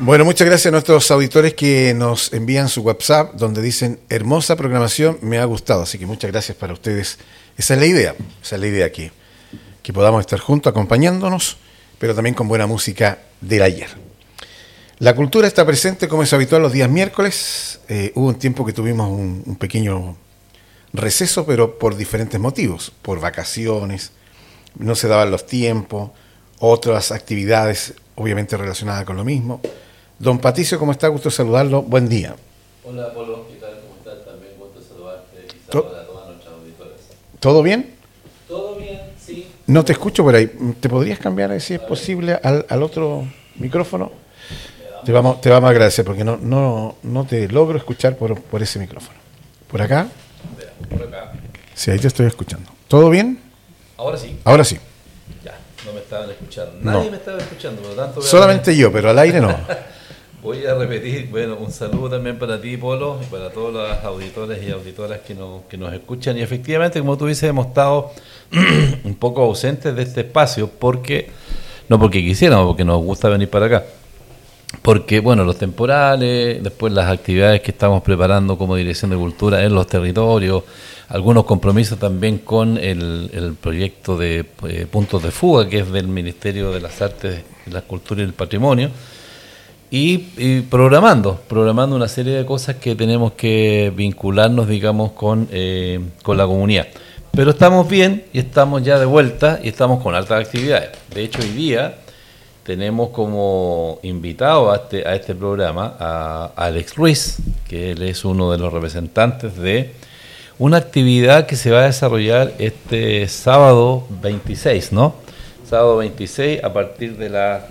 Bueno, muchas gracias a nuestros auditores que nos envían su WhatsApp donde dicen hermosa programación, me ha gustado. Así que muchas gracias para ustedes. Esa es la idea que podamos estar juntos acompañándonos, pero también con buena música del ayer. La cultura está presente como es habitual los días miércoles. Hubo un tiempo que tuvimos un pequeño receso, pero por diferentes motivos, por vacaciones, no se daban los tiempos, otras actividades obviamente relacionadas con lo mismo. Don Patricio, ¿cómo está? Gusto saludarlo. Buen día. Hola, Polo. ¿Qué tal? ¿Cómo estás? También gusto saludarte y saludar a todas nuestras auditoras. ¿Todo bien? Todo bien, sí. No te escucho por ahí. ¿Te podrías cambiar, si es posible, al otro micrófono? Te vamos a agradecer porque no te logro escuchar por ese micrófono. ¿Por acá? Por acá. Sí, ahí te estoy escuchando. ¿Todo bien? Ahora sí. Ahora sí. Ya, no me estaban escuchando. No. Nadie me estaba escuchando, por lo tanto... Solamente yo, pero al aire no. Voy a repetir, bueno, un saludo también para ti, Polo, y para todos los auditores y auditoras que nos escuchan. Y efectivamente, como tú dices, hemos estado un poco ausentes de este espacio, no porque quisiéramos, porque nos gusta venir para acá. Porque, bueno, los temporales, después las actividades que estamos preparando como Dirección de Cultura en los territorios, algunos compromisos también con el proyecto de Puntos de Fuga, que es del Ministerio de las Artes, la Cultura y el Patrimonio, y programando una serie de cosas que tenemos que vincularnos, digamos, con la comunidad. Pero estamos bien y estamos ya de vuelta y estamos con altas actividades. De hecho, hoy día tenemos como invitado a este programa a Alex Ruiz, que él es uno de los representantes de una actividad que se va a desarrollar este sábado 26, ¿no? Sábado 26 a partir de las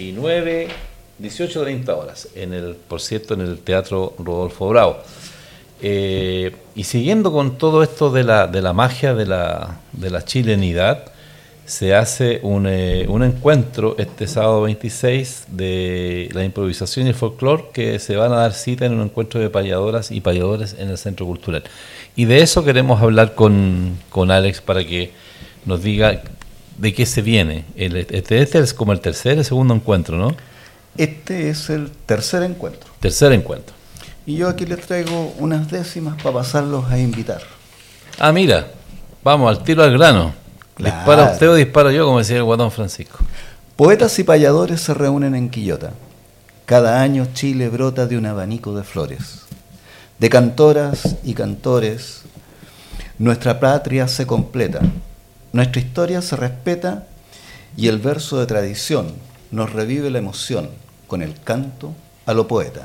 18:30 horas, por cierto, en el Teatro Rodolfo Bravo. Y siguiendo con todo esto de la magia de la chilenidad, se hace un encuentro este sábado 26 de la improvisación y el folclore, que se van a dar cita en un encuentro de payadoras y payadores en el Centro Cultural. Y de eso queremos hablar con Alex para que nos diga de qué se viene. Este es como el segundo encuentro, ¿no? Este es el tercer encuentro. Tercer encuentro. Y yo aquí les traigo unas décimas para pasarlos a invitar. Ah, mira, vamos al tiro al grano. Claro. ¿Dispara usted o disparo yo, como decía el guatón Francisco? Poetas y payadores se reúnen en Quillota. Cada año Chile brota de un abanico de flores. De cantoras y cantores, nuestra patria se completa, nuestra historia se respeta y el verso de tradición nos revive la emoción con el canto a lo poeta.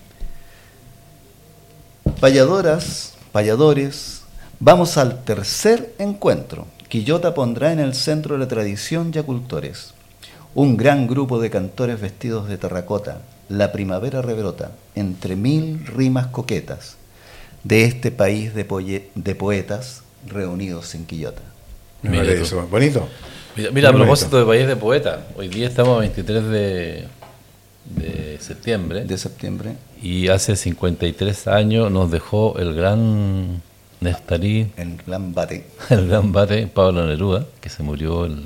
Payadoras, payadores, vamos al tercer encuentro. Quillota pondrá en el centro de la tradición y a cultores. Un gran grupo de cantores vestidos de terracota, la primavera rebrota, entre 1000 rimas coquetas, de este país de poetas reunidos en Quillota. Mira eso, bonito. Mira, a propósito de país de poetas, hoy día estamos a 23 de septiembre. De septiembre. Y hace 53 años nos dejó el gran Neftalí, el gran bate Pablo Neruda, que se murió el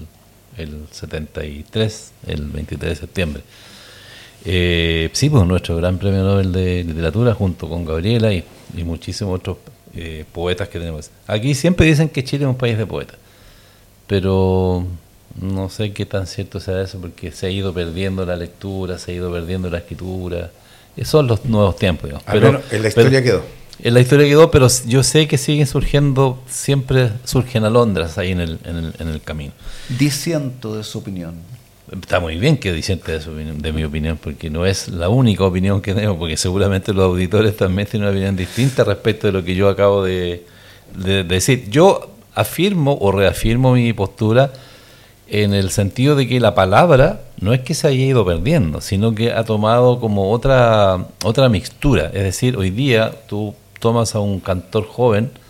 73, el 23 de septiembre. Sí, pues nuestro gran premio Nobel de literatura junto con Gabriela y muchísimos otros poetas que tenemos. Aquí siempre dicen que Chile es un país de poetas, pero no sé qué tan cierto sea eso, porque se ha ido perdiendo la lectura, se ha ido perdiendo la escritura. Esos son los nuevos tiempos, digamos. Pero en la historia quedó. En la historia quedó, pero yo sé que siguen surgiendo, siempre surgen alondras ahí en el camino. Disiento de su opinión. Está muy bien que disiente de mi opinión, porque no es la única opinión que tengo, porque seguramente los auditores también tienen una opinión distinta respecto de lo que yo acabo de decir. Yo afirmo o reafirmo mi postura en el sentido de que la palabra no es que se haya ido perdiendo, sino que ha tomado como otra mixtura. Es decir, hoy día tú tomas a un cantor joven